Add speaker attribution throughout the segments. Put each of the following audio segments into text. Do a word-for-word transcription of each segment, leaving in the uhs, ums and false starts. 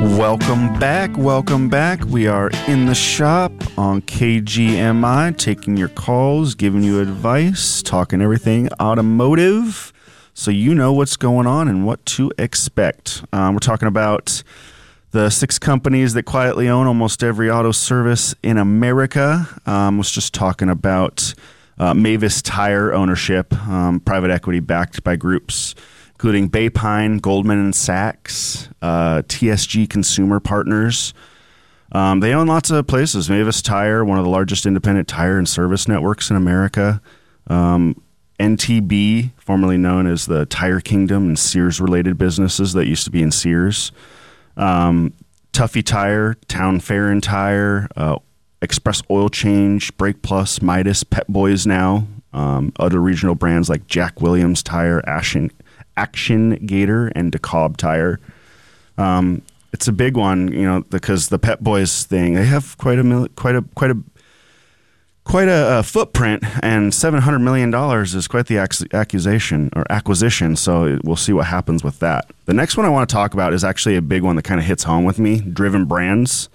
Speaker 1: Welcome back, welcome back. We are in the shop on K G M I, taking your calls, giving you advice, talking everything automotive, so you know what's going on and what to expect. Um, we're talking about the six companies that quietly own almost every auto service in America. Um, was just talking about uh, Mavis Tire ownership, um, private equity backed by groups including Bay Pine, Goldman and Sachs, uh, T S G Consumer Partners. Um, they own lots of places. Mavis Tire, one of the largest independent tire and service networks in America. Um, N T B, formerly known as the Tire Kingdom, and Sears-related businesses that used to be in Sears. Um, Tuffy Tire, Town Fair and Tire, uh, Express Oil Change, Brake Plus, Midas, Pep Boys now. Um, other regional brands like Jack Williams Tire, Action Action Gator, and DeKalb Tire. Um, it's a big one, you know, because the Pep Boys thing, they have quite a quite a quite a quite a, a footprint, and seven hundred million dollars is quite the ac- accusation or acquisition. So we'll see what happens with that. The next one I want to talk about is actually a big one that kind of hits home with me. Driven Brands.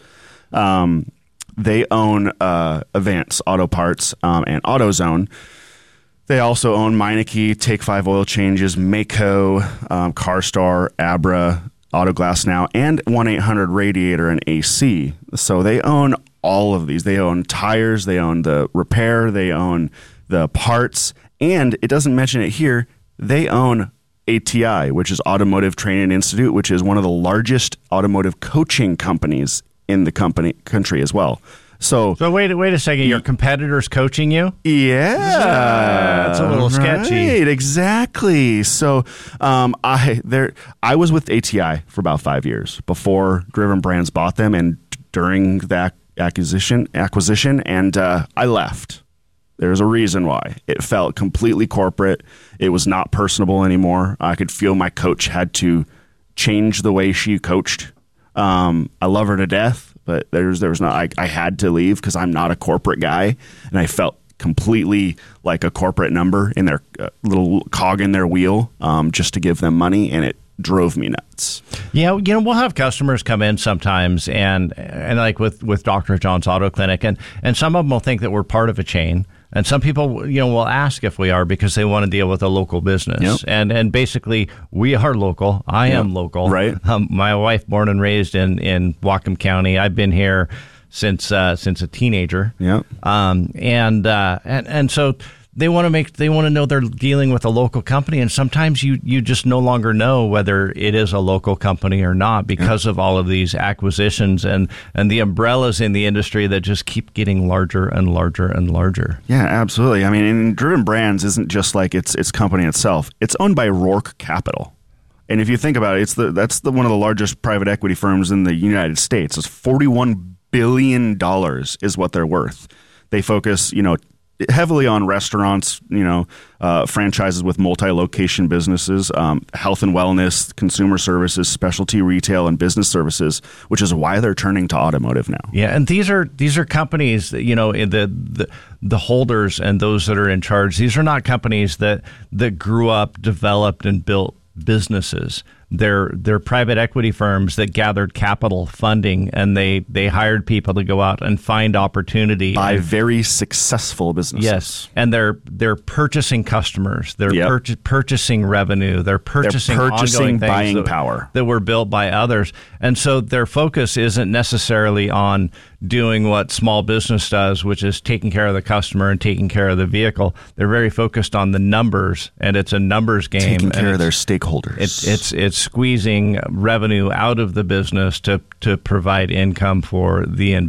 Speaker 1: Um, they own uh, Advance Auto Parts um, and AutoZone. They also own Meineke, Take Five Oil Changes, Maaco, um, CarStar, Abra, Autoglass Now, and one eight hundred Radiator and A C. So they own all of these. They own tires, they own the repair, they own the parts, and it doesn't mention it here, they own A T I, which is Automotive Training Institute, which is one of the largest automotive coaching companies in the company country as well. So,
Speaker 2: so wait, wait a second. Your competitor's coaching you?
Speaker 1: Yeah,
Speaker 2: that's a little sketchy.
Speaker 1: Right, exactly. So, um, I there I was with A T I for about five years before Driven Brands bought them, and during that acquisition, acquisition, and uh, I left. There's a reason why. It felt completely corporate. It was not personable anymore. I could feel my coach had to change the way she coached. Um, I love her to death. But there's there was not I, I had to leave because I'm not a corporate guy, and I felt completely like a corporate number in their uh, little cog in their wheel, um, just to give them money, and it drove me nuts.
Speaker 2: Yeah, you know, we'll have customers come in sometimes, and and like with, with Doctor John's Auto Clinic, and and some of them will think that we're part of a chain. And some people, you know, will ask if we are because they want to deal with a local business.
Speaker 1: Yep.
Speaker 2: And and basically, we are local. I
Speaker 1: yep.
Speaker 2: am local.
Speaker 1: Right.
Speaker 2: Um, my wife, born and raised in, in Whatcom County. I've been here since uh, since a teenager.
Speaker 1: Yep.
Speaker 2: Um. And uh. And and so they want to make they want to know they're dealing with a local company. And sometimes you you just no longer know whether it is a local company or not because yep. of all of these acquisitions and and the umbrellas in the industry that just keep getting larger and larger and larger.
Speaker 1: Yeah, absolutely. I mean, and Driven Brands isn't just like its its company itself. It's owned by Rourke Capital. And if you think about it, it's the that's the one of the largest private equity firms in the United States. It's forty-one billion dollars is what they're worth. They focus, you know, heavily on restaurants, you know, uh, franchises with multi-location businesses, um, health and wellness, consumer services, specialty retail, and business services, which is why they're turning to automotive now.
Speaker 2: Yeah, and these are these are companies that, you know, the the the holders and those that are in charge. These are not companies that that grew up, developed, and built businesses. They're they're private equity firms that gathered capital funding, and they, they hired people to go out and find opportunity
Speaker 1: by very successful businesses.
Speaker 2: Yes, and they're they're purchasing customers, they're
Speaker 1: yep.
Speaker 2: pur- purchasing revenue, they're purchasing,
Speaker 1: they're purchasing
Speaker 2: ongoing
Speaker 1: buying
Speaker 2: things that,
Speaker 1: power
Speaker 2: that were built by others, and so their focus isn't necessarily on doing what small business does, which is taking care of the customer and taking care of the vehicle. They're very focused on the numbers, and it's a numbers game.
Speaker 1: Taking care of their stakeholders.
Speaker 2: It's it's it's squeezing revenue out of the business to to provide income for the investors.